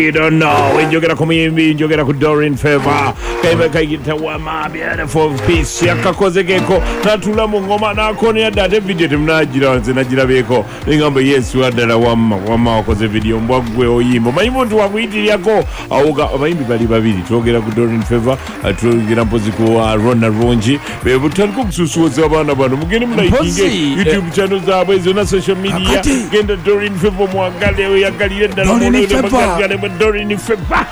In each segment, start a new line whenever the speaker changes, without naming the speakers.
You don't know. Njogera ku muyimbi, njogera ku Doreen Favor. Kaiba kayita wa ma beautiful piece yakakozekeko natula mu ngoma nakone yadda ate video temunagira nze nagirabeko ngamba Yesu adala wamma wakoze video mbwagwe oyimbo mayimbo nti wabuyitiryako awuga abayimbi bali babiri twogera ku Doreen Favor twogera mpozi ku Rona Ronji bebutaliko kususuza abaana bano mugende mulayikinge YouTube channel zaabwe zonna social media genda Doreen Favor mwagale oyagalire ddala Doreen Favor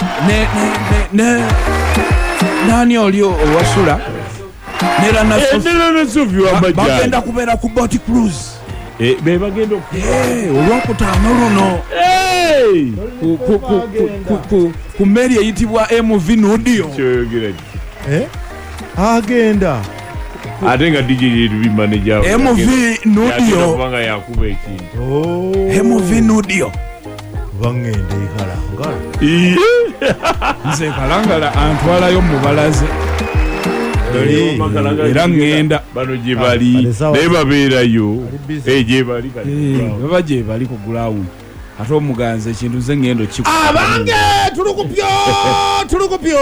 nani olio owasula nera
na Sophie
bagenda kubeera ku boat cruise
be bagenda
olwakutaano luno ku meri eyitibwa MV Nudio
agenda
ate nga DJ yetubi manager
MV Nudio
kubanga yakuba ekintu
MV Nudio
bangende ikalangala
nze kalangala antwalayo mubalaze era ngenda
bano gye bali naye babeerayo gye bali
baba gye bali ku ground ate omuganza ekintu nze ngendo
abange tulukupyo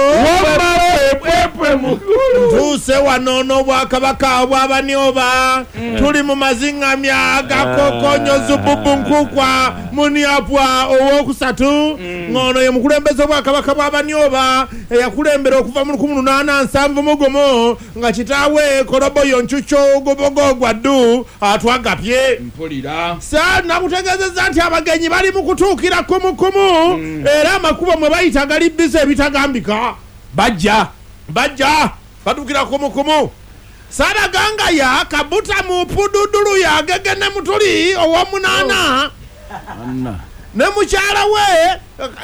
tuuse wanono bwakabaka bwabanyoba tuli mu mazingamya gakokonyozu bubunkukwa muniapwa owokusatu ngono ye mukulembeze bwakabaka bwabanyoba eyakulembera okuva mu 1870 mugomo nga kitaawe kolobo yonchucho gobogo gwaddu atwagapye
mpulira
sa nakutegezeza nti abagenyi bali mu kutuukira kumukumu era amakubo mwe bayita gali bize ebitagambika
bajja
batukira kumukumu Saraganga ya kabuta mu pududulu ya gegene mutuli owomunana ne mukyala we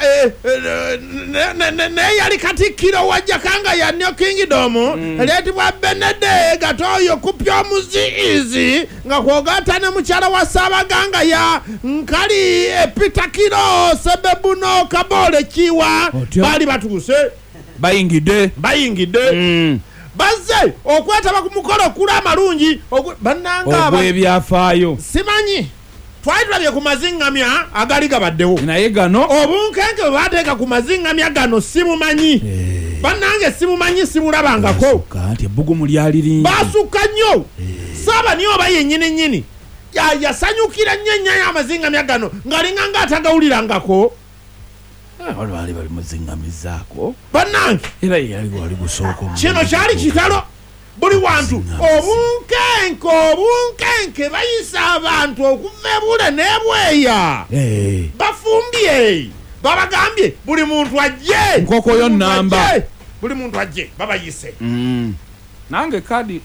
ne yali katikiro wajja kanga ya New Kingdom leti bwa Benede gatoyo kupya muziizi nga kwogata ne mukyala wa Saraganga ya nkali epitakiro sebebuno kabole kiwa bali batuse
bayingide
bazze okwetaba ku mukolo kula amalungi bannanga
ebyafaayo
simanyi twalabye ku mazingamya agali gabaddewo
naye gano
obunkenke bateeka ku mazingamya gano simumanyi bannange simumanyi simulabangako
kati ebbugumu lyaliringi
basukka nnyo saaba niyo oba yennyini yasanyukira nnyo ennyo amazingamya gano ng'alinga ng'atagawulirangako
bali muzingamizaako
bannange
era yali wali busooka
kino kyali kitalo buli wantu obunkenke bayisa abantu okuva ebule n'ebweya bafumbye babagambye buli muntu ajje
nkokoyo namba
buli muntu ajje babayise
nange kadi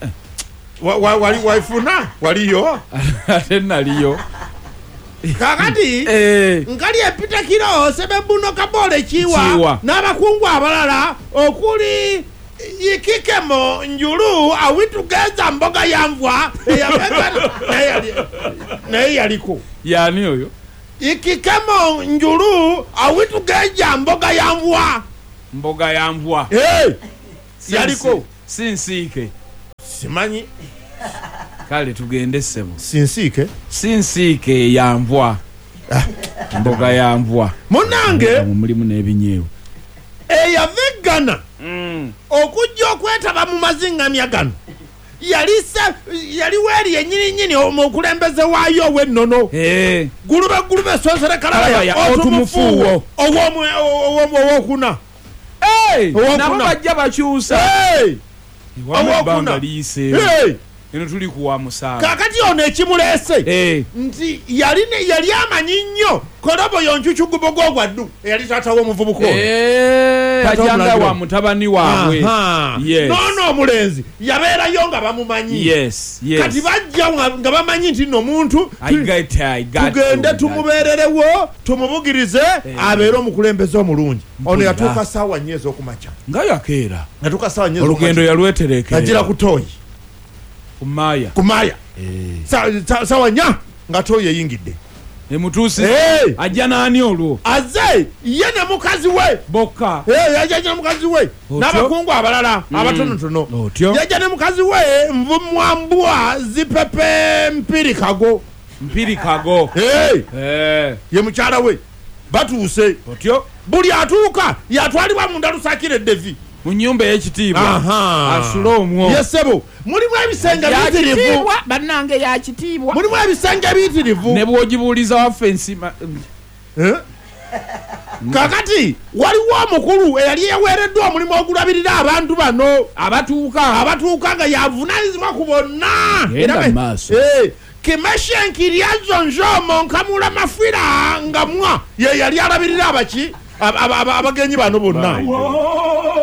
waifuna waliyo
ate naliyo
kakati nkali epitakiro sebebuno kabole kiwa n'abakungu abalala okuli ikikemo njulu awitugeza mboga yamvwa eyabegana naye yaliko
yani oyo
ikikemo njulu awitugeza mboga yamvwa yaliko
sinsiike
simanyi
kale tugende ssebo
sinsiike
yamvwa mboga yamvwa
munange
mulimu n'ebinyeewo
eyavegana okujja okwetaba mu mazingamya gano yali weeri yennyini omukulembeze waayo ow'ennono gulube soserekalaya otumufuuwo owokuna
nabo bajja bakyusa
owokuna
eno tuli kuwa musango
kakati ono ekimuleese nti yali amanyi nnyo kolobo yonchuchu gubogo gwaddu eyali taatawo omuvubuko
tajanga wa mutabani waabwe
nono omulenzi yabeerayo nga bamumanyi kati bajja nga bamanyi nti no muntu tugende tumubeererewo tumubugirize abeere omukulembeze omulungi ono yatuuka saawa nnyo ez'okumakya
nga yakeera
olugendo
yalweterekera
agira ku Toyi kumaya sawa nya nga Toyi eyingidde
emutuusi ajja naani olwo
aze ye ne mukazi we
bokka
yajja ne mukazi we n'abakungu abalala abatonotono yajja ne mukazi we nvumwambwa zipepe mpirikago
mpirikago
ye mukyala we batuuse
otyo
buli atuuka yatwalibwa munda lusakire devi
mu nyumba ey'ekitiibwa asula omwo
yesebo mulimu ebisenge biyitirivu
bannange yakitiibwa
mulimu ebisenge biyitirivu
ne bw'ogibuuliza waffe ensima
kakati waliwo omukulu eyali yeweereddwa omulimu ogulabirira abantu bano abatuuka nga yavunaanyizibwa ku bonna kimeshenkiryazo njomo nkamula mafira nga mwa ye yali alabirira abaki abagenyi bano bonna